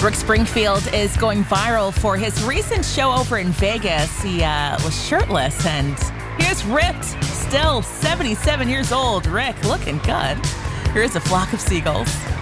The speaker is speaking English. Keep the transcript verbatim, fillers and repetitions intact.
Rick Springfield is going viral for his recent show over in Vegas. He uh, was shirtless and he was ripped. Still seventy-seven years old. Rick looking good. Here's a flock of seagulls.